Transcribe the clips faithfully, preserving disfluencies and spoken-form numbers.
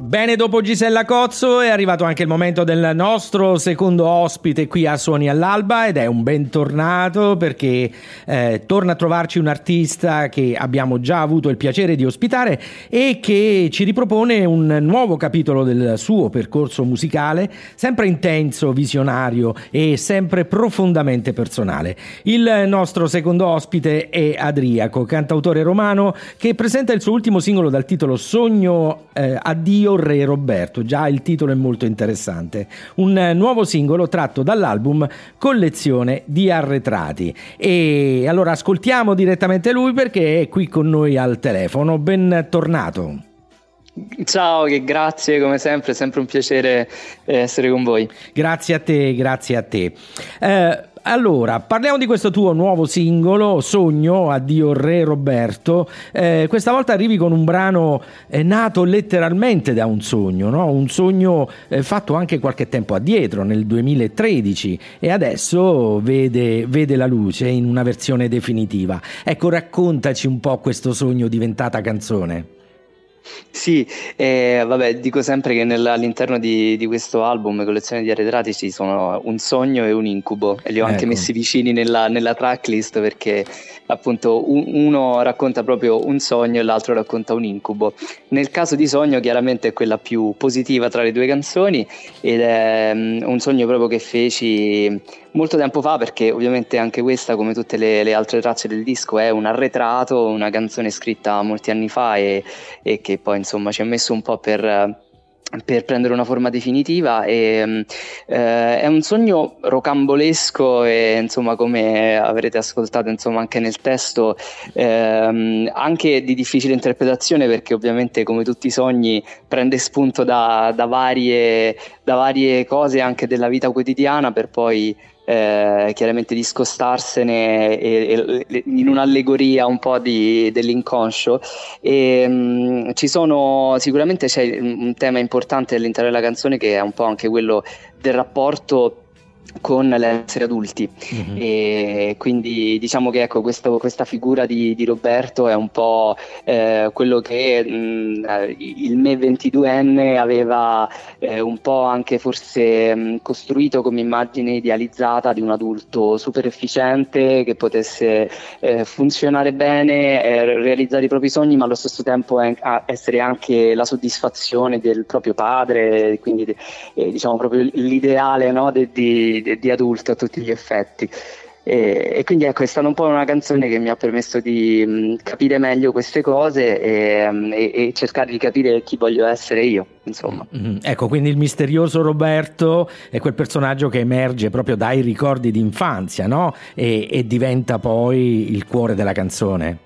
Bene, dopo Gisella Cozzo è arrivato anche il momento del nostro secondo ospite qui a Suoni all'Alba, ed è un bentornato perché eh, torna a trovarci un artista che abbiamo già avuto il piacere di ospitare e che ci ripropone un nuovo capitolo del suo percorso musicale, sempre intenso, visionario e sempre profondamente personale. Il nostro secondo ospite è Adriaco, cantautore romano che presenta il suo ultimo singolo dal titolo Sogno eh, Addio Re Roberto. Già il titolo è molto interessante. Un eh, nuovo singolo tratto dall'album Collezione di Arretrati. E allora ascoltiamo direttamente lui perché è qui con noi al telefono. Bentornato. Ciao, che grazie come sempre, è sempre un piacere essere con voi. Grazie a te, grazie a te. Eh, allora, parliamo di questo tuo nuovo singolo, Sogno Addio Re Roberto. Eh, questa volta arrivi con un brano eh, nato letteralmente da un sogno, no? Un sogno eh, fatto anche qualche tempo addietro, nel duemilatredici, e adesso vede, vede la luce in una versione definitiva. Ecco, raccontaci un po' questo sogno diventata canzone. Sì, eh, vabbè, dico sempre che nel, all'interno di, di questo album Collezione di Arretrati ci sono un sogno e un incubo, e li ho anche Ecco. messi vicini nella, nella tracklist perché appunto un, uno racconta proprio un sogno e l'altro racconta un incubo. Nel caso di Sogno chiaramente è quella più positiva tra le due canzoni, ed è um, un sogno proprio che feci molto tempo fa, perché ovviamente anche questa, come tutte le, le altre tracce del disco, è un arretrato, una canzone scritta molti anni fa e, e che poi insomma ci ha messo un po' per, per prendere una forma definitiva. E, eh, è un sogno rocambolesco e insomma, come avrete ascoltato insomma anche nel testo, ehm, anche di difficile interpretazione, perché ovviamente come tutti i sogni prende spunto da, da, varie, da varie cose anche della vita quotidiana, per poi Eh, chiaramente discostarsene e, e, in un'allegoria un po' di, dell'inconscio. E, mh, ci sono sicuramente c'è un tema importante all'interno della canzone, che è un po' anche quello del rapporto con l'essere adulti. Mm-hmm. E quindi diciamo che ecco, questo, questa figura di, di Roberto è un po' eh, quello che mh, il me ventiduenne aveva eh, un po' anche forse mh, costruito come immagine idealizzata di un adulto super efficiente che potesse eh, funzionare bene, eh, realizzare i propri sogni, ma allo stesso tempo eh, essere anche la soddisfazione del proprio padre, quindi eh, diciamo proprio l'ideale, no, di, di di adulto a tutti gli effetti. E, e quindi ecco, è stata un po' una canzone che mi ha permesso di mh, capire meglio queste cose e, mh, e, e cercare di capire chi voglio essere io, insomma. Mm-hmm. Ecco, quindi il misterioso Roberto è quel personaggio che emerge proprio dai ricordi di infanzia, no? E, e diventa poi il cuore della canzone.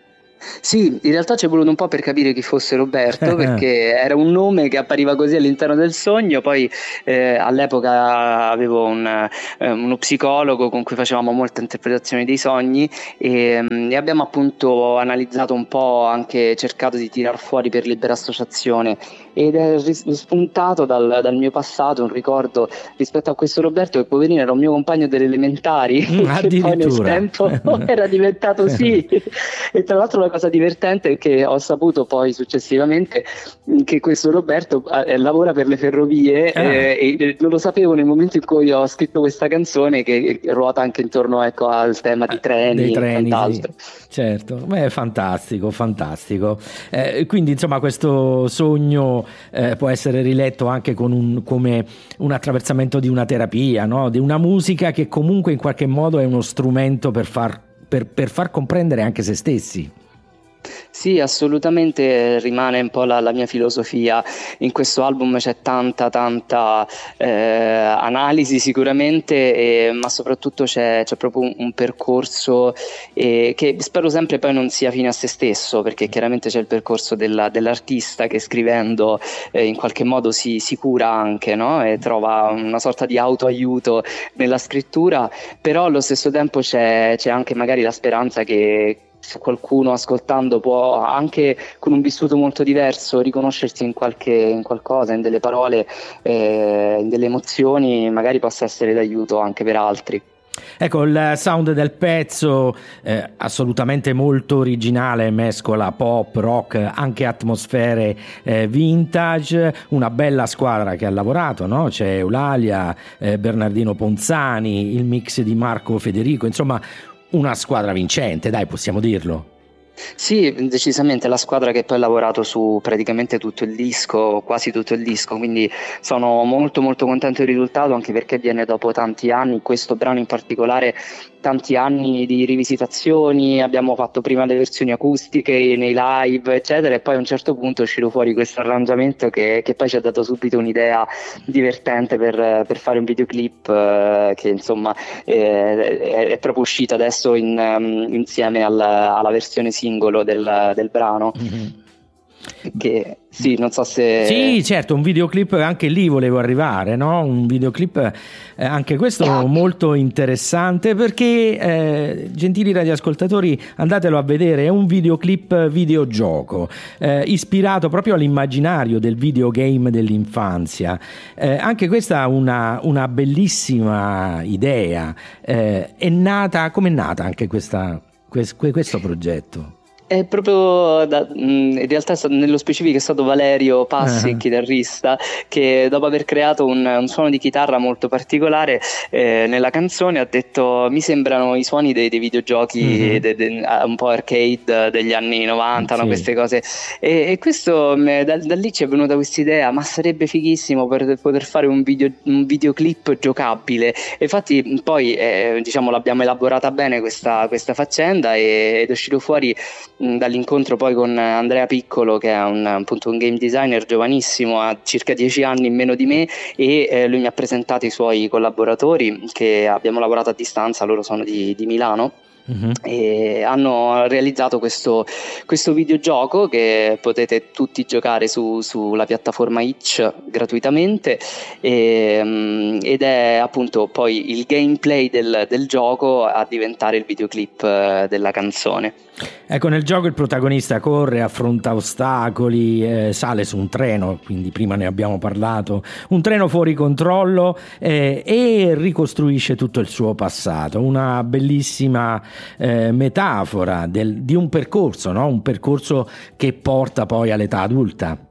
Sì, in realtà ci è voluto un po' per capire chi fosse Roberto, perché era un nome che appariva così all'interno del sogno. Poi eh, all'epoca avevo un, eh, uno psicologo con cui facevamo molte interpretazioni dei sogni e, e abbiamo appunto analizzato un po', anche cercato di tirar fuori per libera associazione, ed è spuntato dal, dal mio passato un ricordo rispetto a questo Roberto, che poverino era un mio compagno delle elementari, mm, che poi nel tempo era diventato sì. E tra l'altro la cosa divertente è che ho saputo poi successivamente che questo Roberto eh, lavora per le ferrovie, ah. eh, e non lo sapevo nel momento in cui ho scritto questa canzone, che ruota anche intorno, ecco, al tema di treni, dei treni, e quant'altro. Sì. Certo, beh, fantastico, fantastico. Eh, quindi insomma questo sogno eh, può essere riletto anche con un, come un attraversamento di una terapia, no? Di una musica che comunque in qualche modo è uno strumento per far, per, per far comprendere anche se stessi. Sì, assolutamente rimane un po' la, la mia filosofia. In questo album c'è tanta tanta eh, analisi sicuramente, e, ma soprattutto c'è, c'è proprio un, un percorso eh, che spero sempre poi non sia fine a se stesso, perché chiaramente c'è il percorso della, dell'artista che scrivendo eh, in qualche modo si, si cura anche, no? E trova una sorta di autoaiuto nella scrittura, però allo stesso tempo c'è, c'è anche magari la speranza che se qualcuno ascoltando può, anche con un vissuto molto diverso, riconoscersi in qualche in qualcosa, in delle parole, eh, in delle emozioni, magari possa essere d'aiuto anche per altri. Ecco, il sound del pezzo eh, assolutamente molto originale, mescola pop, rock, anche atmosfere eh, vintage, una bella squadra che ha lavorato, no? C'è Eulalia, eh, Bernardino Ponzani, il mix di Marco Federico, insomma una squadra vincente, dai, possiamo dirlo. Sì, decisamente la squadra che poi ha lavorato su praticamente tutto il disco, quasi tutto il disco, quindi sono molto molto contento del risultato, anche perché viene dopo tanti anni, questo brano in particolare, tanti anni di rivisitazioni. Abbiamo fatto prima le versioni acustiche nei live eccetera, e poi a un certo punto è uscito fuori questo arrangiamento che, che poi ci ha dato subito un'idea divertente per, per fare un videoclip eh, che insomma eh, è, è proprio uscita adesso in, um, insieme alla, alla versione singolo del, del brano. Mm-hmm. Che sì, non so se sì, certo, un videoclip, anche lì volevo arrivare, no? Un videoclip eh, anche questo molto interessante, perché eh, gentili radioascoltatori, andatelo a vedere, è un videoclip videogioco eh, ispirato proprio all'immaginario del videogame dell'infanzia. Eh, anche questa è una, una bellissima idea. Eh, è nata, come è nata anche questa, questo progetto? È proprio da, in realtà nello specifico è stato Valerio Passi, uh-huh. chitarrista, che dopo aver creato un, un suono di chitarra molto particolare eh, nella canzone ha detto: mi sembrano i suoni dei, dei videogiochi uh-huh. de, de, un po' arcade degli anni novanta, sì. no? Queste cose, e, e questo da, da lì ci è venuta questa idea: ma sarebbe fighissimo per poter fare un, video, un videoclip giocabile. E infatti poi eh, diciamo l'abbiamo elaborata bene questa, questa faccenda, e, ed è uscito fuori dall'incontro poi con Andrea Piccolo, che è un, appunto un game designer giovanissimo, ha circa dieci anni in meno di me, e eh, lui mi ha presentato i suoi collaboratori che abbiamo lavorato a distanza, loro sono di, di Milano. Uh-huh. E hanno realizzato questo, questo videogioco che potete tutti giocare su, sulla piattaforma Itch gratuitamente, e, ed è appunto poi il gameplay del, del gioco a diventare il videoclip della canzone. Ecco, nel gioco il protagonista corre, affronta ostacoli, eh, sale su un treno, quindi prima ne abbiamo parlato, un treno fuori controllo, eh, e ricostruisce tutto il suo passato. Una bellissima eh, metafora del, di un percorso, no? Un percorso che porta poi all'età adulta.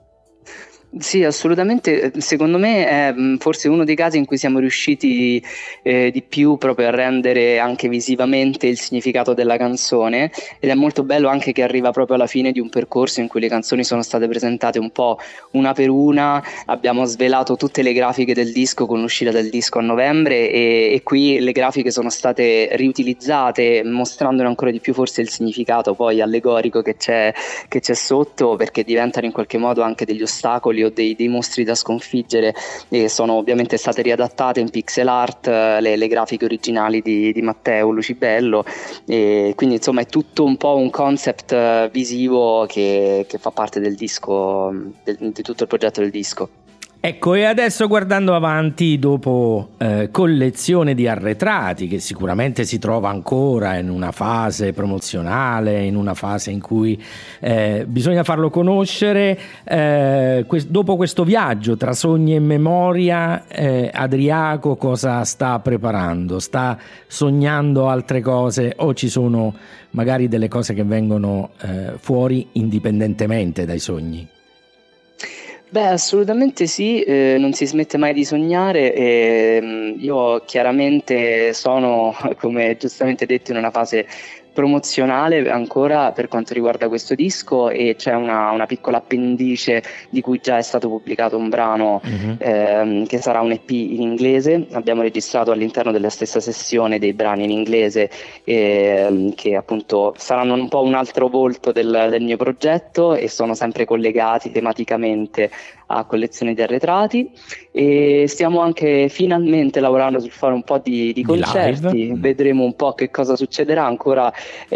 Sì, assolutamente. Secondo me è forse uno dei casi in cui siamo riusciti eh, di più proprio a rendere anche visivamente il significato della canzone, ed è molto bello anche che arriva proprio alla fine di un percorso in cui le canzoni sono state presentate un po' una per una. Abbiamo svelato tutte le grafiche del disco con l'uscita del disco a novembre, e, e qui le grafiche sono state riutilizzate, mostrandone ancora di più forse il significato poi allegorico che c'è, che c'è sotto, perché diventano in qualche modo anche degli ostacoli o dei, dei mostri da sconfiggere, e sono ovviamente state riadattate in pixel art le, le grafiche originali di, di Matteo Lucibello, e quindi insomma è tutto un po' un concept visivo che, che fa parte del disco, del, di tutto il progetto del disco. Ecco, e adesso guardando avanti, dopo eh, collezione di arretrati, che sicuramente si trova ancora in una fase promozionale, in una fase in cui eh, bisogna farlo conoscere, eh, que- dopo questo viaggio tra sogni e memoria, eh, Adriaco cosa sta preparando? Sta sognando altre cose, o ci sono magari delle cose che vengono eh, fuori indipendentemente dai sogni? Beh, assolutamente sì, eh, non si smette mai di sognare, e io chiaramente sono, come giustamente detto, in una fase promozionale ancora per quanto riguarda questo disco, e c'è una, una piccola appendice di cui già è stato pubblicato un brano, uh-huh. ehm, che sarà un E P in inglese. Abbiamo registrato all'interno della stessa sessione dei brani in inglese, ehm, che appunto saranno un po' un altro volto del, del mio progetto, e sono sempre collegati tematicamente a collezioni di arretrati, e stiamo anche finalmente lavorando sul fare un po' di, di concerti. Live. Vedremo un po' che cosa succederà ancora.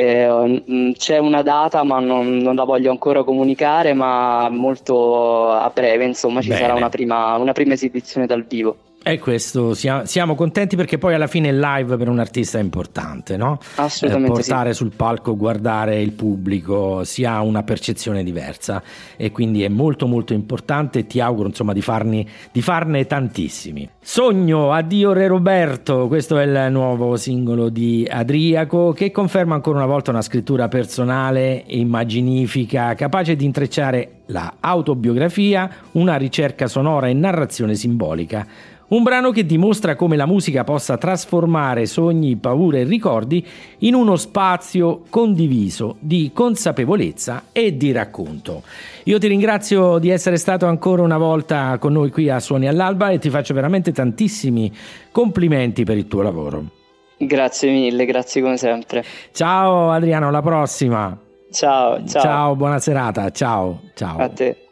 Eh, c'è una data, ma non, non la voglio ancora comunicare, ma molto a breve insomma ci Bene. sarà una prima, una prima esibizione dal vivo. E questo sia, siamo contenti, perché poi alla fine il live per un artista è importante, no? Assolutamente eh, portare sì. sul palco, guardare il pubblico, si ha una percezione diversa, e quindi è molto molto importante. Ti auguro insomma di farne, di farne tantissimi. Sogno, addio Re Roberto, questo è il nuovo singolo di Adriaco, che conferma ancora una volta una scrittura personale, immaginifica, capace di intrecciare la autobiografia, una ricerca sonora e narrazione simbolica. Un brano che dimostra come la musica possa trasformare sogni, paure e ricordi in uno spazio condiviso di consapevolezza e di racconto. Io ti ringrazio di essere stato ancora una volta con noi qui a Suoni all'Alba e ti faccio veramente tantissimi complimenti per il tuo lavoro. Grazie mille, grazie come sempre. Ciao Adriano, alla prossima. Ciao, ciao. Ciao, buona serata. Ciao, ciao. A te.